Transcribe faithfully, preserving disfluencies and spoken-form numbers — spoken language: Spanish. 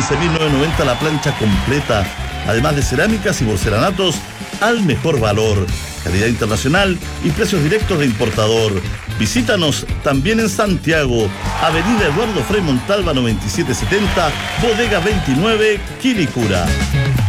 once mil novecientos noventa la plancha completa, además de cerámicas y porcelanatos al mejor valor, calidad internacional y precios directos de importador. Visítanos también en Santiago, Avenida Eduardo Frei Montalva noventa y siete setenta, Bodega veintinueve, Quilicura.